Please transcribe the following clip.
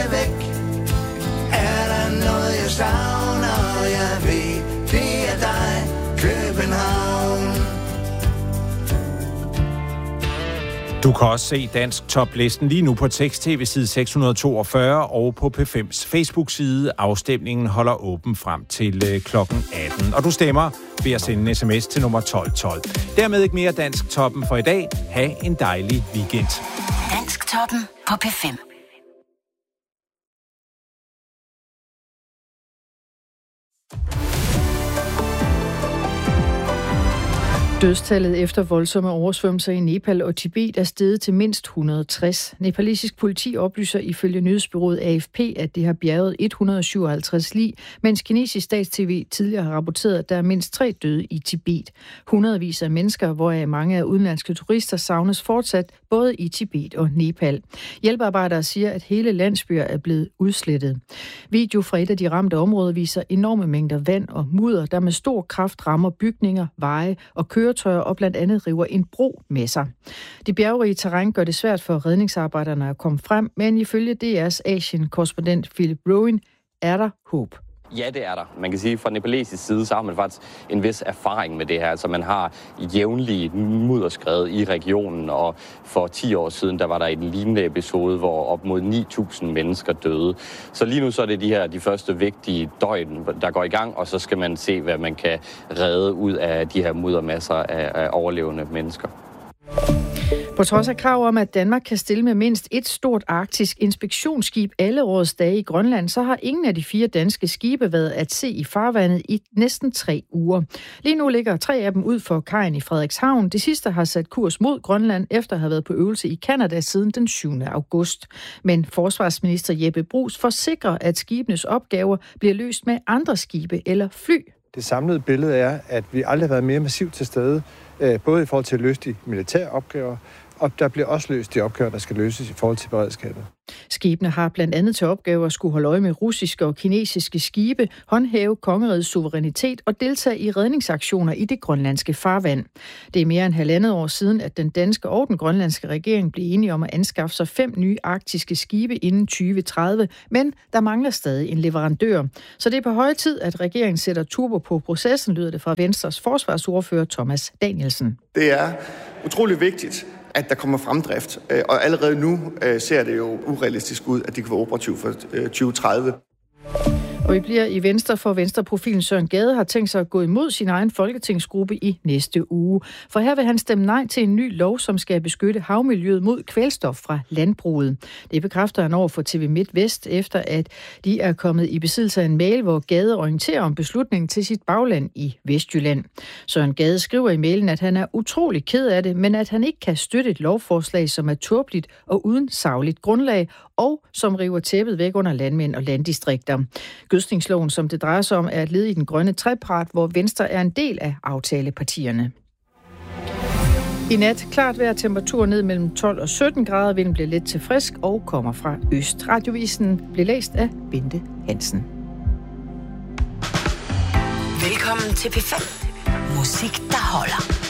er væk. Er der noget jeg savner, og jeg ved, det er dig, København. Du kan også se Dansk Toplisten lige nu på Tekst-TV side 642 og på P5's Facebook-side. Afstemningen holder åben frem til klokken 18. Og du stemmer ved at sende en sms til nummer 1212. Dermed ikke mere Dansk Toppen for i dag. Ha' en dejlig weekend. Dansk Toppen på P5. Dødstallet efter voldsomme oversvømmelser i Nepal og Tibet er steget til mindst 160. Nepalesisk politi oplyser ifølge nyhedsbureauet AFP, at det har bjerget 157 lig, mens kinesisk stats-TV tidligere har rapporteret, at der er mindst 3 døde i Tibet. Hundredvis af mennesker, hvoraf mange af udenlandske turister, savnes fortsat både i Tibet og Nepal. Hjælpearbejdere siger, at hele landsbyer er blevet udslettet. Video fra et af de ramte områder viser enorme mængder vand og mudder, der med stor kraft rammer bygninger, veje og køretøjer og blandt andet river en bro med sig. Det bjergrige terræn gør det svært for redningsarbejderne at komme frem, men ifølge DR's Asien-korrespondent Philip Rowan er der håb. Ja, det er der. Man kan sige, at fra nepalesisk side, så har man faktisk en vis erfaring med det her. Altså man har jævnlige mudderskred i regionen, og for 10 år siden, der var der en lignende episode, hvor op mod 9.000 mennesker døde. Så lige nu så er det de første vigtige døgn, der går i gang, og så skal man se, hvad man kan redde ud af de her muddermasser af overlevende mennesker. På trods af krav om, at Danmark kan stille med mindst et stort arktisk inspektionsskib alle årets dage i Grønland, så har ingen af de 4 danske skibe været at se i farvandet i næsten 3 uger. Lige nu ligger 3 af dem ud for kajen i Frederikshavn. Det sidste har sat kurs mod Grønland efter at have været på øvelse i Canada siden den 7. august. Men forsvarsminister Jeppe Bruus forsikrer, at skibenes opgaver bliver løst med andre skibe eller fly. Det samlede billede er, at vi aldrig har været mere massivt til stede, både i forhold til at løse de militære opgaver, og der bliver også løst de opgaver, der skal løses i forhold til beredskabet. Skibene har blandt andet til opgave at skulle holde øje med russiske og kinesiske skibe, håndhæve kongerigets suverænitet og deltage i redningsaktioner i det grønlandske farvand. Det er mere end 1,5 år siden, at den danske og den grønlandske regering blev enige om at anskaffe sig 5 nye arktiske skibe inden 2030, men der mangler stadig en leverandør. Så det er på høje tid, at regeringen sætter turbo på processen, lyder det fra Venstres forsvarsordfører Thomas Danielsen. Det er utrolig vigtigt, at der kommer fremdrift. Og allerede nu ser det jo urealistisk ud, at det kan være operativt for 2030. Og vi bliver i Venstre, for Venstreprofilen Søren Gade har tænkt sig at gå imod sin egen folketingsgruppe i næste uge. For her vil han stemme nej til en ny lov, som skal beskytte havmiljøet mod kvælstof fra landbruget. Det bekræfter han over for TV MidtVest, efter at de er kommet i besiddelse af en mail, hvor Gade orienterer om beslutningen til sit bagland i Vestjylland. Søren Gade skriver i mailen, at han er utrolig ked af det, men at han ikke kan støtte et lovforslag, som er tåbeligt og uden sagligt grundlag, og som river tæppet væk under landmænd og landdistrikter. Gødskningsloven, som det drejer sig om, er et led i den grønne trepart, hvor Venstre er en del af aftalepartierne. I nat klart vejr, temperatur ned mellem 12 og 17 grader, vinden bliver let til frisk og kommer fra øst. Radiovisen blev læst af Bente Hansen. Velkommen til P5. Musik, der holder.